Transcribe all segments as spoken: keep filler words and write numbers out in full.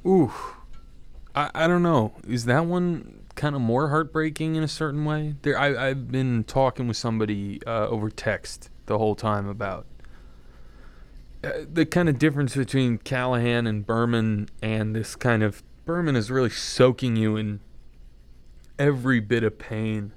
Ooh, I, I don't know. Is that one kind of more heartbreaking in a certain way? There, I, I've been talking with somebody uh, over text the whole time about uh, the kind of difference between Callahan and Berman, and this kind of Berman is really soaking you in every bit of pain.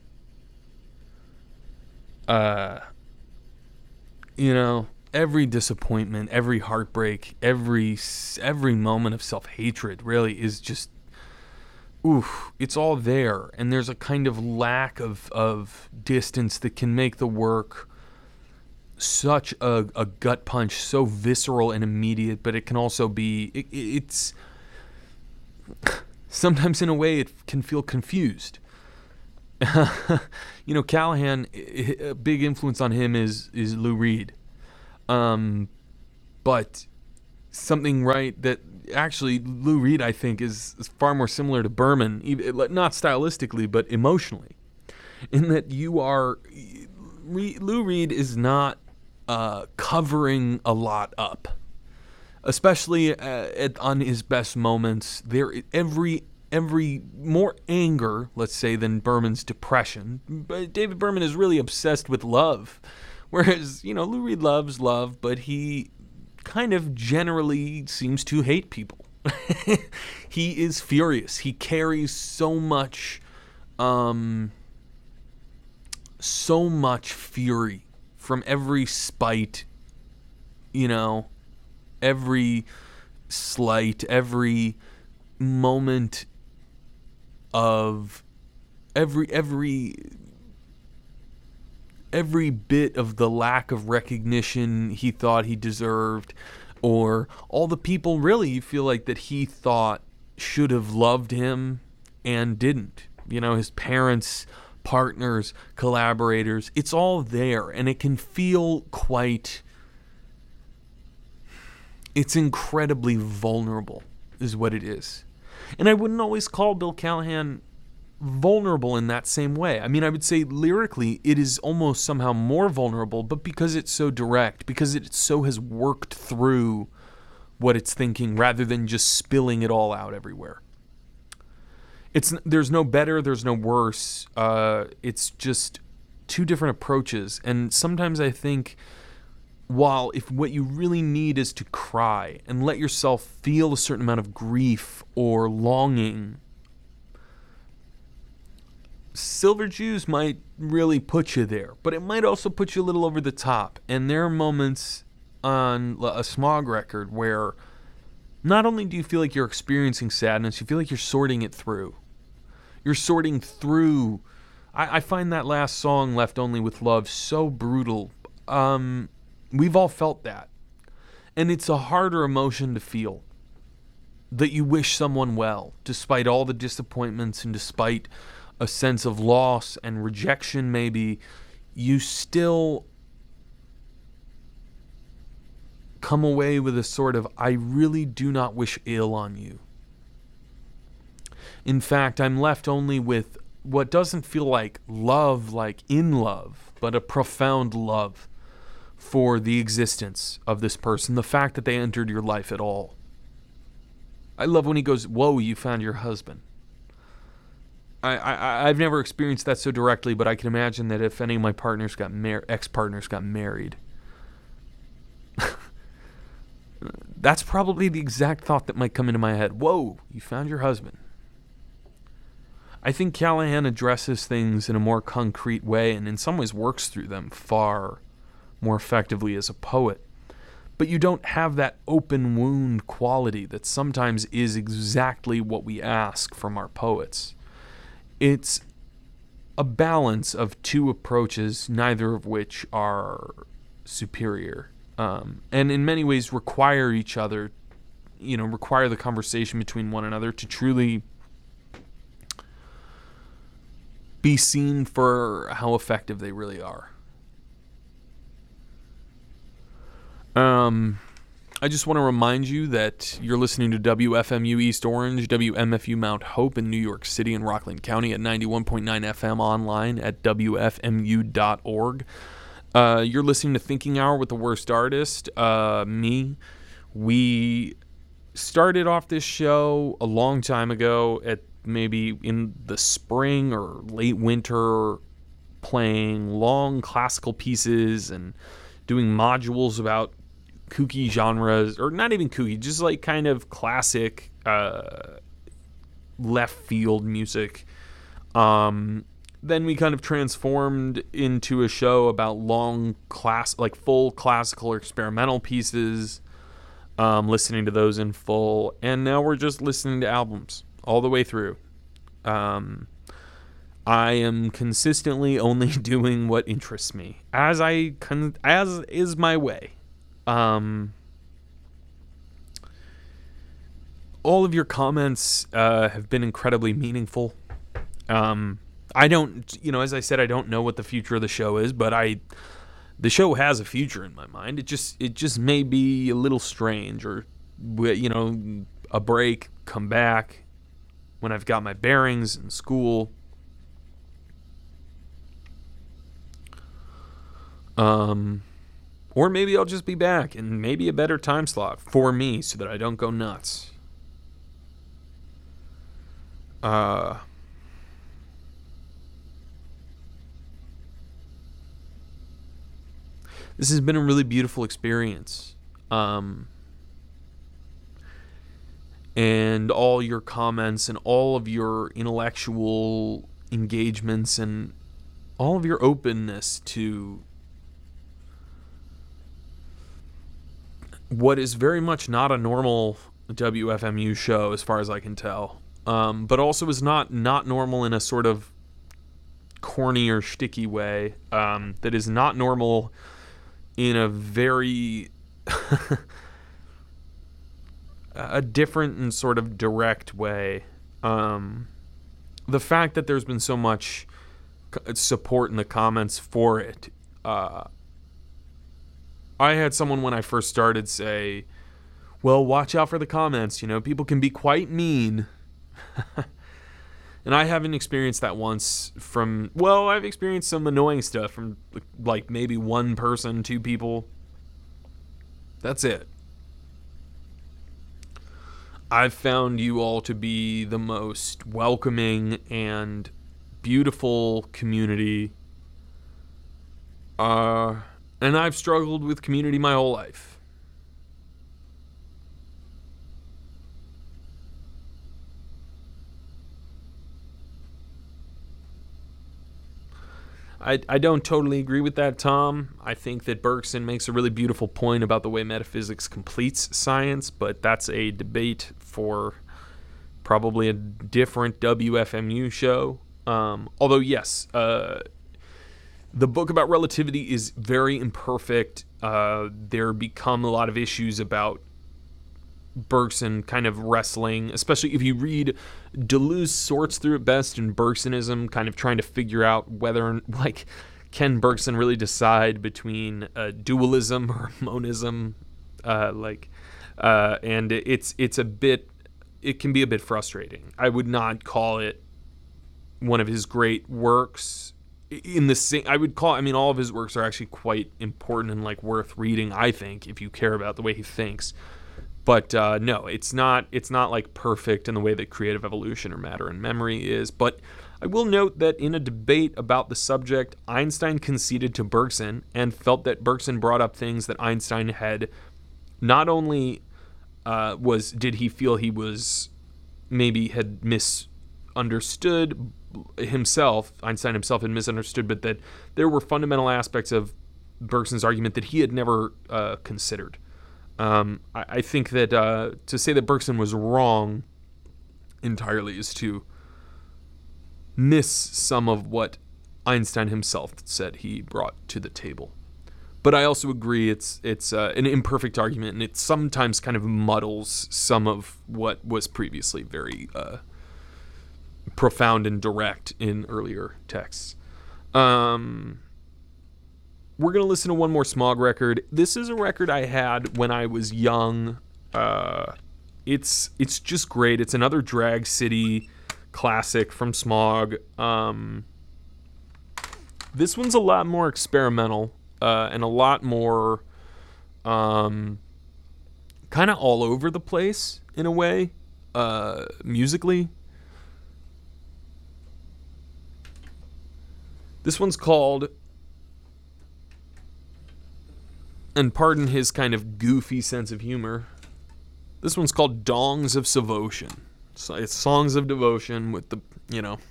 Uh, you know, every disappointment, every heartbreak, every every moment of self-hatred really is just, oof, it's all there. And there's a kind of lack of, of distance that can make the work such a, a gut punch, so visceral and immediate, but it can also be, it, it's, sometimes in a way it can feel confused. You know, Callahan, a big influence on him is, is Lou Reed. Um, but something right that actually Lou Reed, I think, is, is far more similar to Berman, not stylistically, but emotionally, in that you are, Lou Reed is not uh, covering a lot up, especially uh, at, on his best moments. There, every every more anger, let's say, than Berman's depression. But David Berman is really obsessed with love. Whereas, you know, Lou Reed loves love, but he kind of generally seems to hate people. He is furious. He carries so much, um, so much fury from every spite, you know, every slight, every moment of every, every, every bit of the lack of recognition he thought he deserved, or all the people really you feel like that he thought should have loved him and didn't. You know, his parents, partners, collaborators, it's all there, and it can feel quite, it's incredibly vulnerable is what it is. And I wouldn't always call Bill Callahan vulnerable in that same way. I mean, I would say lyrically it is almost somehow more vulnerable, but because it's so direct, because it so has worked through what it's thinking rather than just spilling it all out everywhere. It's there's no better, there's no worse. Uh, it's just two different approaches. And sometimes I think, while if what you really need is to cry and let yourself feel a certain amount of grief or longing, Silver Jews might really put you there, but it might also put you a little over the top. And there are moments on a Smog record where not only do you feel like you're experiencing sadness, you feel like you're sorting it through. You're sorting through. I, I find that last song, Left Only with Love, so brutal. Um, we've all felt that. And it's a harder emotion to feel. That you wish someone well, despite all the disappointments and despite a sense of loss and rejection maybe, you still come away with a sort of, I really do not wish ill on you. In fact, I'm left only with what doesn't feel like love, like in love, but a profound love for the existence of this person, the fact that they entered your life at all. I love when he goes, whoa, you found your husband. I, I, I've never experienced that so directly, but I can imagine that if any of my partners got mar- ex-partners got married, that's probably the exact thought that might come into my head. Whoa, you found your husband. I think Callahan addresses things in a more concrete way and in some ways works through them far more effectively as a poet. But you don't have that open wound quality that sometimes is exactly what we ask from our poets. It's a balance of two approaches, neither of which are superior, um, and in many ways require each other, you know, require the conversation between one another to truly be seen for how effective they really are. Um... I just want to remind you that you're listening to W F M U East Orange, W M F U Mount Hope in New York City and Rockland County at ninety-one point nine F M, online at W F M U dot org. Uh, you're listening to Thinking Hour with the Worst Artist. Uh, me. We started off this show a long time ago, at maybe in the spring or late winter, playing long classical pieces and doing modules about kooky genres, or not even kooky, just like kind of classic uh, left field music. Um, then we kind of transformed into a show about long class, like full classical or experimental pieces, um, listening to those in full, and now we're just listening to albums all the way through. Um, I am consistently only doing what interests me, as I con- as is my way. Um, all of your comments uh, have been incredibly meaningful. Um, I don't, you know, as I said, I don't know what the future of the show is, but I, the show has a future in my mind. It just, it just may be a little strange, or, you know, a break, come back when I've got my bearings in school. Um, or maybe I'll just be back and maybe a better time slot for me so that I don't go nuts. Uh, this has been a really beautiful experience. Um, and all your comments and all of your intellectual engagements and all of your openness to what is very much not a normal W F M U show, as far as I can tell, um, but also is not not normal in a sort of corny or shticky way, um, that is not normal in a very a different and sort of direct way. Um, the fact that there's been so much support in the comments for it. Uh, I had someone when I first started say, well, watch out for the comments. You know, people can be quite mean. And I haven't experienced that once from, well, I've experienced some annoying stuff from like maybe one person, two people. That's it. I've found you all to be the most welcoming and beautiful community. Uh, and I've struggled with community my whole life. I, I don't totally agree with that, Tom. I think that Bergson makes a really beautiful point about the way metaphysics completes science, but that's a debate for probably a different W F M U show. Um, although, yes, uh, the book about relativity is very imperfect. Uh, there become a lot of issues about Bergson kind of wrestling, especially if you read Deleuze sorts through it best in Bergsonism, kind of trying to figure out whether, like, can Bergson really decide between uh, dualism or monism, uh, like, uh, and it's it's a bit, it can be a bit frustrating. I would not call it one of his great works. In the same, I would call, I mean, all of his works are actually quite important and like worth reading, I think, if you care about the way he thinks. But uh, no, it's not. It's not like perfect in the way that creative evolution or matter and memory is. But I will note that in a debate about the subject, Einstein conceded to Bergson and felt that Bergson brought up things that Einstein had not only uh, was did he feel he was maybe had misunderstood himself, Einstein himself had misunderstood, but that there were fundamental aspects of Bergson's argument that he had never uh, considered. Um, I, I think that uh, to say that Bergson was wrong entirely is to miss some of what Einstein himself said he brought to the table. But I also agree it's it's uh, an imperfect argument, and it sometimes kind of muddles some of what was previously very uh, profound and direct in earlier texts. Um... We're going to listen to one more Smog record. This is a record I had when I was young. Uh, it's it's just great. It's another Drag City classic from Smog. Um, this one's a lot more experimental uh, and a lot more um, kind of all over the place in a way, uh, musically. This one's called, and pardon his kind of goofy sense of humor, this one's called Dongs of Devotion. So it's songs of devotion with the, you know,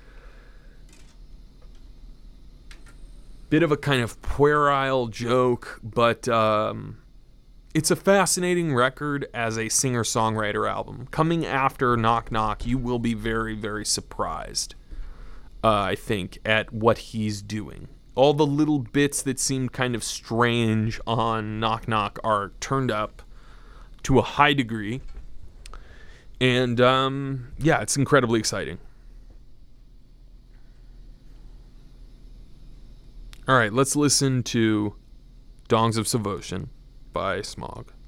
bit of a kind of puerile joke, but um, it's a fascinating record as a singer-songwriter album. Coming after Knock Knock, you will be very, very surprised, uh, I think, at what he's doing. All the little bits that seemed kind of strange on Knock Knock are turned up to a high degree. And, um, yeah, it's incredibly exciting. All right, let's listen to Dongs of Devotion by Smog.